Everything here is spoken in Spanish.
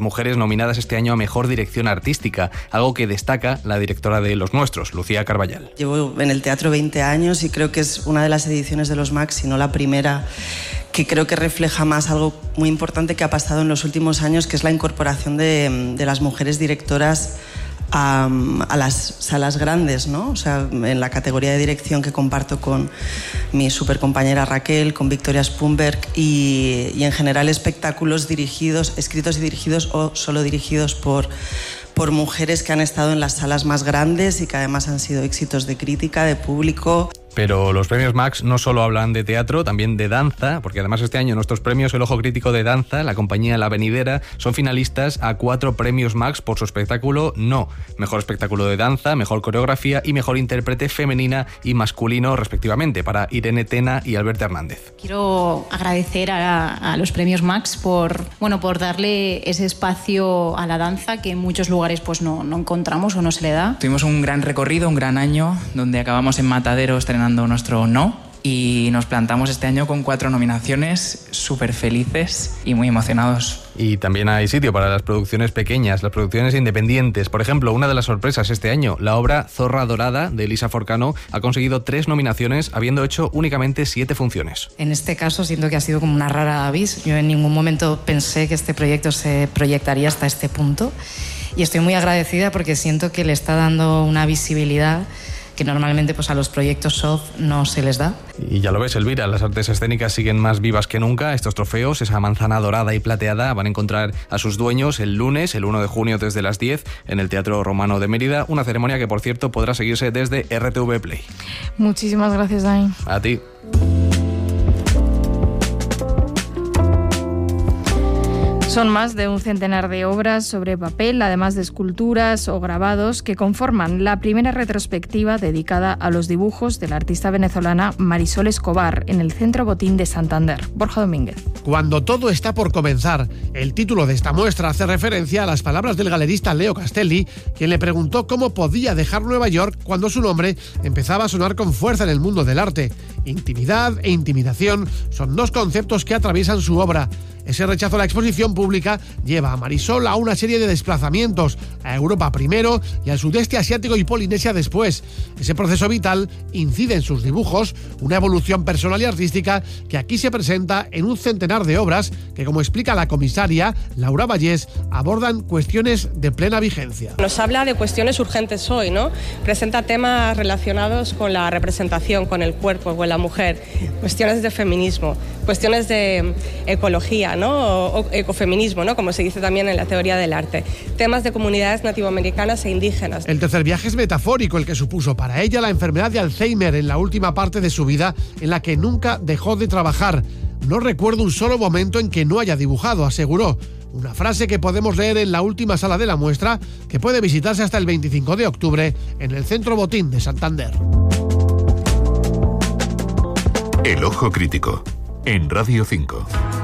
mujeres nominadas este año a Mejor Dirección Artística, algo que destaca la directora de Los Nuestros, Lucía Carballal. Llevo en el teatro 20 años y creo que es una de las ediciones de los MAC, si no la primera, que creo que refleja más algo muy importante que ha pasado en los últimos años, que es la incorporación de las mujeres directoras a las salas grandes, ¿no? O sea, en la categoría de dirección que comparto con mi supercompañera Raquel, con Victoria Spunberg y en general espectáculos escritos y dirigidos o solo dirigidos por mujeres que han estado en las salas más grandes y que además han sido éxitos de crítica, de público. Pero los premios MAX no solo hablan de teatro, también de danza, porque además este año nuestros premios El Ojo Crítico de Danza, la compañía La Venidera, son finalistas a 4 premios MAX por su espectáculo No. Mejor espectáculo de danza, mejor coreografía y mejor intérprete femenina y masculino, respectivamente, para Irene Tena y Alberto Hernández. Quiero agradecer a los premios MAX por darle ese espacio a la danza que en muchos lugares pues no encontramos o no se le da. Tuvimos un gran recorrido, un gran año, donde acabamos en Matadero estrenando nuestro No, y nos plantamos este año con 4 nominaciones, súper felices y muy emocionados. Y también hay sitio para las producciones pequeñas, las producciones independientes. Por ejemplo, una de las sorpresas este año, la obra Zorra Dorada de Elisa Forcano ha conseguido 3 nominaciones, habiendo hecho únicamente 7 funciones. En este caso siento que ha sido como una rara avis. Yo en ningún momento pensé que este proyecto se proyectaría hasta este punto y estoy muy agradecida porque siento que le está dando una visibilidad que normalmente pues a los proyectos soft no se les da. Y ya lo ves, Elvira, las artes escénicas siguen más vivas que nunca. Estos trofeos, esa manzana dorada y plateada, van a encontrar a sus dueños el lunes, el 1 de junio desde las 10 en el Teatro Romano de Mérida, una ceremonia que, por cierto, podrá seguirse desde RTV Play. Muchísimas gracias, Dani. A ti. Son más de un centenar de obras sobre papel, además de esculturas o grabados, que conforman la primera retrospectiva dedicada a los dibujos de la artista venezolana Marisol Escobar en el Centro Botín de Santander. Borja Domínguez. Cuando todo está por comenzar. El título de esta muestra hace referencia a las palabras del galerista Leo Castelli, quien le preguntó cómo podía dejar Nueva York cuando su nombre empezaba a sonar con fuerza en el mundo del arte. Intimidad e intimidación son 2 conceptos que atraviesan su obra. Ese rechazo a la exposición pública lleva a Marisol a una serie de desplazamientos, a Europa primero y al sudeste asiático y Polinesia después. Ese proceso vital incide en sus dibujos, una evolución personal y artística que aquí se presenta en un centenar de obras que, como explica la comisaria Laura Vallés, abordan cuestiones de plena vigencia. Nos habla de cuestiones urgentes hoy, ¿no? Presenta temas relacionados con la representación, con el cuerpo, con la mujer, cuestiones de feminismo, cuestiones de ecología, ¿no? O ecofeminismo, ¿no? Como se dice también en la teoría del arte. Temas de comunidades nativoamericanas e indígenas. El tercer viaje es metafórico, el que supuso para ella la enfermedad de Alzheimer en la última parte de su vida, en la que nunca dejó de trabajar. No recuerdo un solo momento en que no haya dibujado, aseguró. Una frase que podemos leer en la última sala de la muestra, que puede visitarse hasta el 25 de octubre en el Centro Botín de Santander. El Ojo Crítico, en Radio 5.